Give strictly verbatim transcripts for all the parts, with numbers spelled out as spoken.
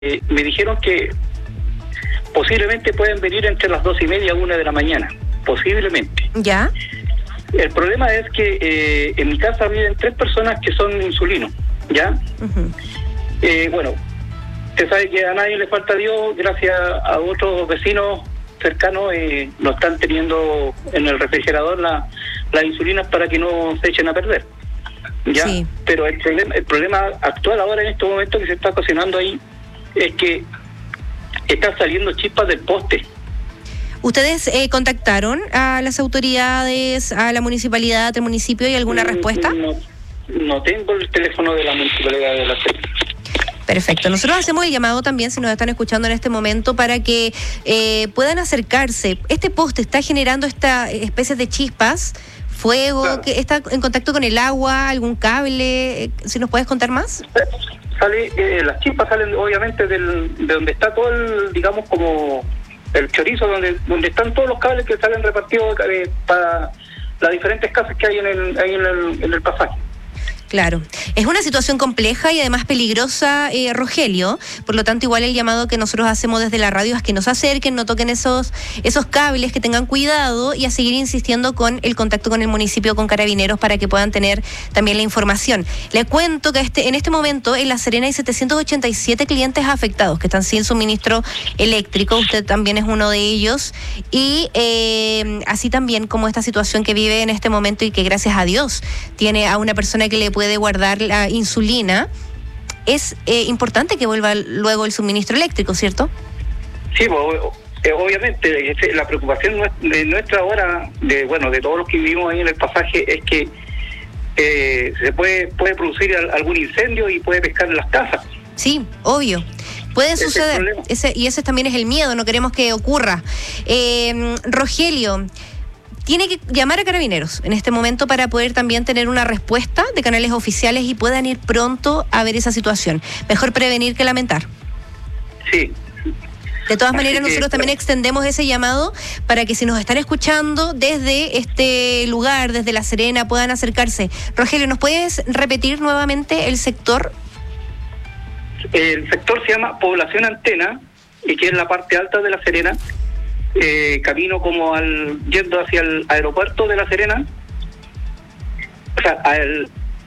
Eh, me dijeron que posiblemente pueden venir entre las dos y media a una de la mañana, posiblemente. ¿Ya? El problema es que eh, en mi casa viven tres personas que son insulinos, ¿ya? Uh-huh. Eh, bueno, usted sabe que a nadie le falta Dios, gracias a otros vecinos cercanos eh, no están teniendo en el refrigerador la, las insulinas para que no se echen a perder, ¿ya? Sí. Pero el problema, el problema actual ahora en estos momentos que se está ocasionando ahí es que están saliendo chispas del poste. ¿Ustedes eh, contactaron a las autoridades, a la municipalidad, del municipio y alguna respuesta? No, no tengo el teléfono de la municipalidad de La Serena. Perfecto. Nosotros hacemos el llamado también, si nos están escuchando en este momento, para que eh, puedan acercarse. Este poste está generando esta especie de chispas, fuego, claro. Que está en contacto con el agua, algún cable. ¿Si nos puedes contar más? Sale, eh, las chispas salen obviamente del, de donde está todo el, digamos, como el chorizo, donde donde están todos los cables que salen repartidos eh, para las diferentes casas que hay en el, ahí en el, en el pasaje. Claro, es una situación compleja y además peligrosa, eh, Rogelio, por lo tanto igual el llamado que nosotros hacemos desde la radio es que no se acerquen, no toquen esos esos cables, que tengan cuidado y a seguir insistiendo con el contacto con el municipio, con Carabineros, para que puedan tener también la información. Le cuento que este en este momento en La Serena hay setecientos ochenta y siete clientes afectados que están sin suministro eléctrico, usted también es uno de ellos, y eh, así también como esta situación que vive en este momento y que gracias a Dios tiene a una persona que le puede puede guardar la insulina, es eh, importante que vuelva luego el suministro eléctrico, ¿cierto? Sí, obviamente la preocupación de nuestra ahora, de bueno, de todos los que vivimos ahí en el pasaje, es que eh, se puede puede producir algún incendio y puede pescar en las casas. Sí, obvio. Puede ese suceder, ese, y ese también es el miedo, no queremos que ocurra. Eh, Rogelio, tiene que llamar a Carabineros en este momento para poder también tener una respuesta de canales oficiales y puedan ir pronto a ver esa situación. Mejor prevenir que lamentar. Sí. De todas maneras, que, nosotros también extendemos ese llamado para que si nos están escuchando desde este lugar, desde La Serena, puedan acercarse. Rogelio, ¿nos puedes repetir nuevamente el sector? El sector se llama Población Antena, y que es la parte alta de La Serena. Eh, camino como al yendo hacia el aeropuerto de La Serena, o sea, al,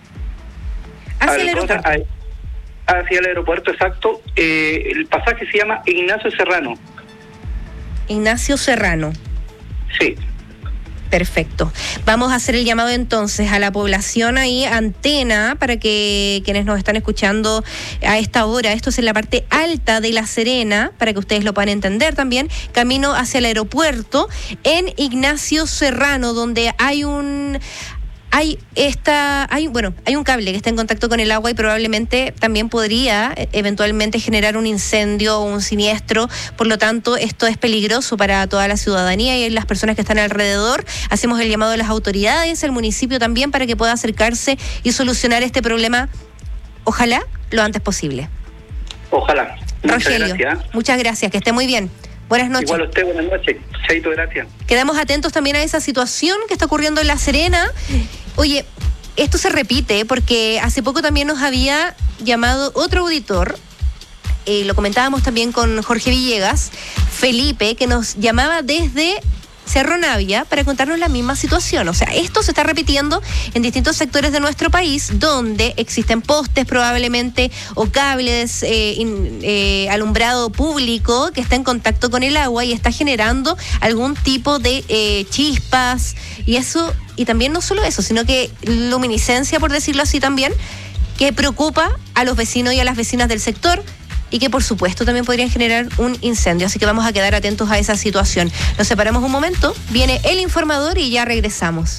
hacia al, el aeropuerto. Al, hacia el aeropuerto, exacto. Eh, el pasaje se llama Ignacio Serrano. Ignacio Serrano. Sí. Perfecto. Vamos a hacer el llamado entonces a la población ahí, Antena, para que quienes nos están escuchando a esta hora, esto es en la parte alta de La Serena, para que ustedes lo puedan entender también, camino hacia el aeropuerto, en Ignacio Serrano, donde hay un... Hay esta, hay, bueno, hay un cable que está en contacto con el agua y probablemente también podría eventualmente generar un incendio o un siniestro. Por lo tanto, esto es peligroso para toda la ciudadanía y las personas que están alrededor. Hacemos el llamado a las autoridades, el municipio también, para que pueda acercarse y solucionar este problema, ojalá, lo antes posible. Ojalá. Muchas Rogelio, gracias. Muchas gracias, que esté muy bien. Buenas noches. Igual a usted, buenas noches. Chaito, gracias. Quedamos atentos también a esa situación que está ocurriendo en La Serena. Oye, esto se repite porque hace poco también nos había llamado otro auditor, eh, lo comentábamos también con Jorge Villegas, Felipe, que nos llamaba desde Cerro Navia para contarnos la misma situación. O sea, esto se está repitiendo en distintos sectores de nuestro país donde existen postes probablemente o cables, eh, in, eh, alumbrado público que está en contacto con el agua y está generando algún tipo de eh, chispas y eso, y también no solo eso, sino que luminiscencia, por decirlo así también, que preocupa a los vecinos y a las vecinas del sector y que por supuesto también podrían generar un incendio. Así que vamos a quedar atentos a esa situación. Nos separamos un momento, viene el informador y ya regresamos.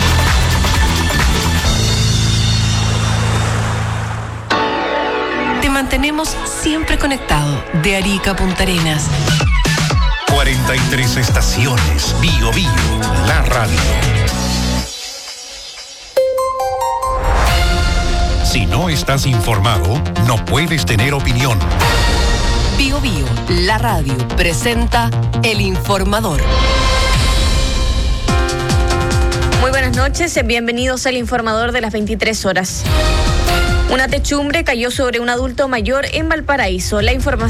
Te mantenemos siempre conectado de Arica a Punta Arenas. cuarenta y tres estaciones, Bio Bio, la radio. Si no estás informado, no puedes tener opinión. Bio Bio, la radio, presenta El Informador. Muy buenas noches, bienvenidos al Informador de las veintitrés horas. Una techumbre cayó sobre un adulto mayor en Valparaíso. La información